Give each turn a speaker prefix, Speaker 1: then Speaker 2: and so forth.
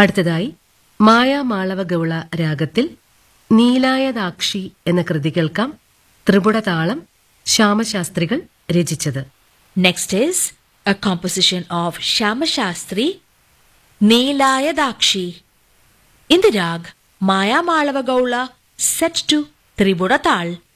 Speaker 1: അടുത്തതായി മായാമാളവഗൗള രാഗത്തിൽ നീലായതാക്ഷി എന്ന കൃതി കേൾക്കാം. ത്രിപുടതാളം ശ്യാമശാസ്ത്രികൾ രചിച്ചത്.
Speaker 2: Next is a composition of Shyama Shastri, Neelayadakshi, in the rag Maya Malava Gaula set to Tribuda Tal.